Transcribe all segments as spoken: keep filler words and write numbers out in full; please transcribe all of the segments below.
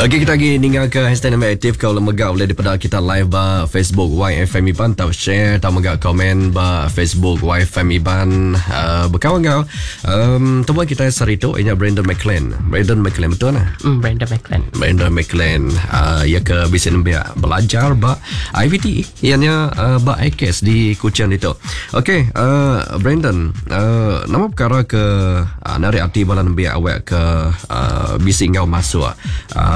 Okey, kita lagi tinggal ke hashtag nama aktif kau lemegak boleh daripada kita live ba Facebook Y F M Iban tau share tau megak komen ba Facebook Y F M Iban uh, berkawan kau um, teman kita hari tu ini Brandon McLean Brandon McLean betul nah mm, Brandon McLean Brandon McLean uh, ia ke bisa nembak belajar ba I V T ianya uh, ba I K S di Kuching itu. Okey, uh, Brandon uh, nama perkara ke uh, nari arti bala nembak awak ke uh, bisa ngau masuk uh,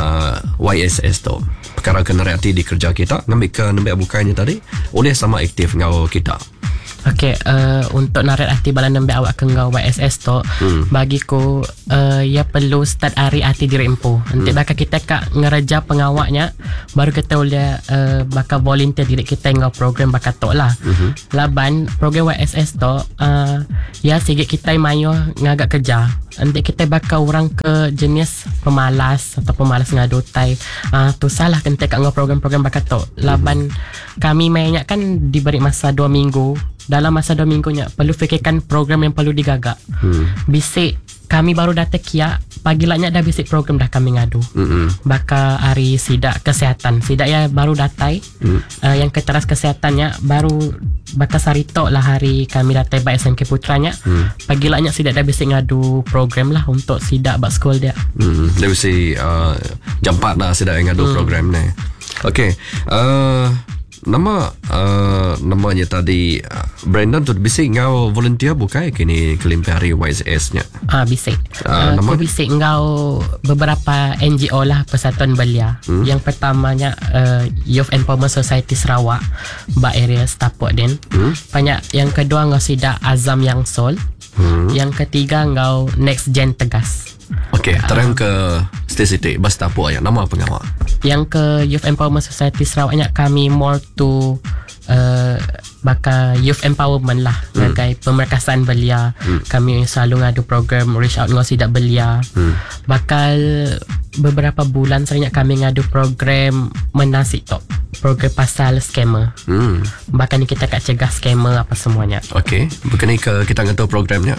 Y S S tu perkara kena reaktif di kerja kita ngambil ke nembak bukanya tadi oleh sama aktif ngau kita. Okey, uh, untuk narik arti bala nembak awak ke ngau Y S S tu hmm. bagi ku uh, ia perlu start hari arti diri empu nanti hmm. bakal kita kak ngereja pengawaknya baru kita boleh uh, bakal volunteer diri kita ngau program bakal tu lah hmm. laban program Y S S tu uh, ya sikit kita mayo ngagak kerja nanti kita bakal orang ke jenis pemalas atau pemalas ngadutai uh, tu salah kita kak ngau program-program bakal tu laban hmm. kami mainnya kan diberi masa dua minggu. Dalam masa dua minggunya perlu fikirkan program yang perlu digagak. Hmm. Bisik kami baru datang kia pagi laknya dah bisik program dah kami ngadu. Hmm. Baka hari sidak kesihatan. Sidak ya baru datai. Hmm. Uh, yang keteras kesehatannya baru baka sarito lah hari kami datai ba S M K Putranya. Hmm. Pagi laknya sidak dah bisik ngadu program lah untuk sidak bak sekolah dia. Hmm. Dia bisik uh, jam empat dah sidak ngadu hmm. program ni. Okey. Uh, Nama uh, namanya tadi uh, Brandon tu bisik ngau volunteer bukan kini kelimpi hari Y S S nya. Ah bisik. Uh, uh, nama aku bisik ngau beberapa N G O lah Persatuan Belia. Hmm? Yang pertamanya uh, Youth Empowerment Society Sarawak ba area Stapok din. Hmm? Banyak yang kedua ngau sidak Azam Yang Sol. Hmm? Yang ketiga ngau Next Gen Tegas. Okey, terang ke statistik bas Stapok ya. Nama apa ngau? Yang ke Youth Empowerment Society Sarawaknya kami more to uh, baka youth empowerment lah hmm. ngagai pemerkasaan belia. hmm. Kami selalu ngadu program reach out ngau sidak belia. hmm. Bakal beberapa bulan seringnya kami ngadu program menasik tok program pasal scammer. hmm. Bahkan kita kat cegah scammer apa semuanya. Okey, bukan ni ke kita ngadu programnya.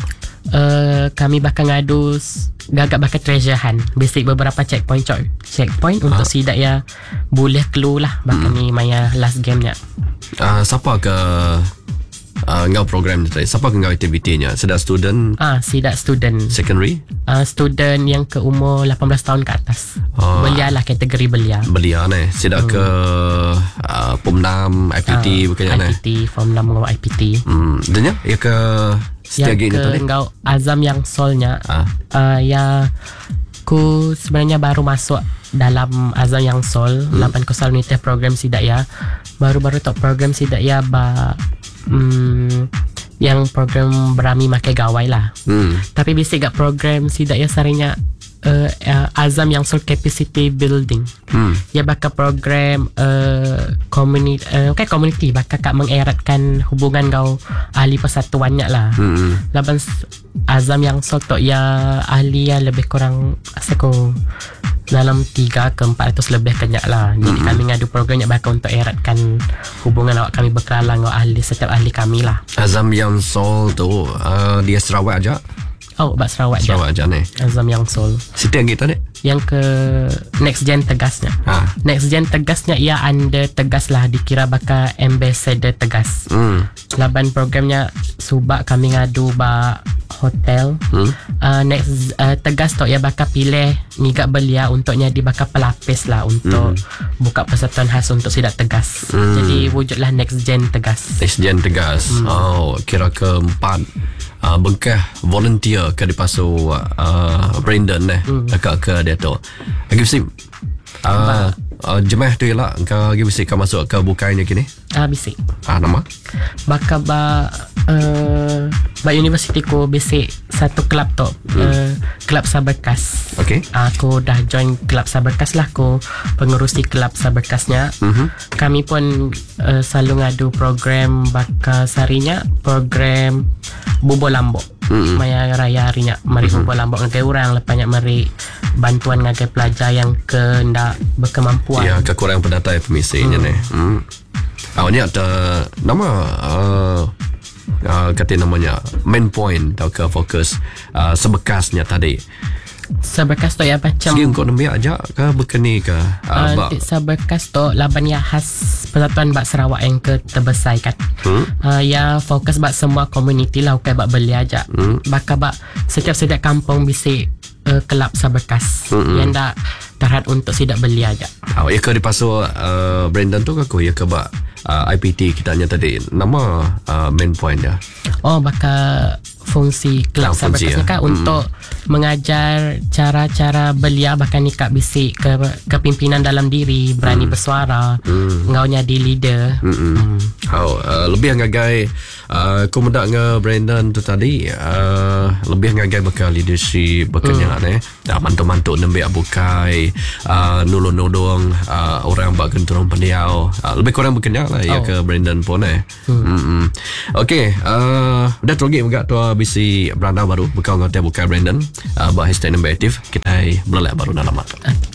Uh, kami bakal ngadu gagak bakal treasure hunt basic beberapa checkpoint checkpoint ha. Untuk sidak ya boleh clue lah bakal hmm. ni maya last game nya. Uh, siapa ke uh, ngau program ni tadi? Siapa ke ngau aktivitinya? Sidak student? Ah, sidak student. Secondary? Uh, student yang ke umur lapan belas tahun ke atas. Oh. Belia lah kategori belia. Belia ni. Sidak hmm. ke uh, Form enam I P T uh, bukannya ni? I P T, Form enam ngau I P T. Hmm. Dan ya? Ya ke yang ke ngau Azam Yang Solnya ah. uh, ya ku sebenarnya baru masuk dalam Azam Yang Sol. hmm. lapan ku selalu nitih program sidak ya baru-baru top program sidak ya ba hmm, yang program berami makai gawai lah. hmm. Tapi bisik gak program sidak ya sarinya Uh, uh, Azam Yang Sol capacity building. hmm. Ya bakal program uh, community uh, okay, community bakal kak mengeratkan hubungan kau ahli persatuannya lah. hmm. Laban Azam Yang Sol tu ya ahli ya lebih kurang asako dalam tiga ke empat ratus lebih kenyak lah. Jadi hmm. kami ngadu programnya bakal untuk eratkan hubungan awak kami berkenalan dengan ahli setiap ahli kami lah. Azam Yang Sol tu uh, dia Sarawak aja. Oh, bak Sarawak, Sarawak aja ni. Azam Yang Sol. Situ yang kita ni. Yang ke Next Gen Tegasnya. Ha. Next Gen Tegasnya ia under Tegas lah dikira bakal ambassador Tegas. Hmm. Laban programnya subak kami ngadu ba hotel. Hmm. Uh, next uh, Tegas tu ia bakal pilih ngigak belia untuknya di bakal pelapis lah untuk hmm. buka persatuan khas untuk sidak Tegas. Hmm. Jadi wujudlah Next Gen Tegas. Next Gen Tegas. Hmm. Oh, kira keempat. Uh, bengkah volunteer ke di pasu uh, Brandon ni hmm. dekat ke dia tu lagi mesti uh, uh, jemaah tu ialah kau lagi mesti kau masuk ke bukainya kini ah bisik ah nama bakal ba uh, ba universiti ko bisik satu kelab tu hmm. uh, kelab Saberkas. okey aku dah join kelab Saberkas lah aku pengurusi kelab Saberkasnya. mm-hmm. Kami pun uh, selalu ngadu program bakal sarinya program Bubo Lambok. Mm-hmm. Maya raya harinya mari mm-hmm. Bubo Lambok ngagai orang lepasnya mari bantuan ngagai pelajar yang ke ndak berkemampuan. Ya, kekurangan pendataan pemisinya mm. ni. Hmm. Oh, ni ada nama uh, uh, kata namanya main point atau ke fokus uh, sebekasnya tadi. Sebekas tu ya macam Segi kau nembiak aja ke berkeni ke uh, Uh, nanti sebekas tu laban ya khas Persatuan Bak Sarawak yang ke terbesar kan. hmm? Uh, ya fokus bak semua komuniti lah bukan bak beli aja. Hmm. Bakal bak setiap-setiap kampung bisik uh, kelab sebekas Hmm. yang dak terhad untuk sidak beli aja. Oh, ya ke dipasuk uh, Brandon tu aku ya ke bak uh, I P T kita tanya tadi nama uh, main point dia. Oh bakal fungsi kelab Ah, fungsi, sebekas ni ya. kan untuk mengajar cara-cara belia bahkan ni kak bisik ke kepimpinan dalam diri, berani Hmm. bersuara, ngaunya di leader. Hmm. Oh, uh, lebih ngagai uh, aku mendak nge Brandon tu tadi uh, lebih ngagai bakal leadership bakanya hmm. eh. Dah mantu-mantu nembek bukai uh, nulung-nulung uh, orang bak genturung pendiau. Uh, lebih kurang bakanya lah ya Oh. ke Brandon pun eh. Hmm. Hmm. Okey, uh, dah terlagi juga tu bisi beranda baru bakal ngotek bukai Brandon uh, bah hashtag nembek aktif kita belak baru dalam mat.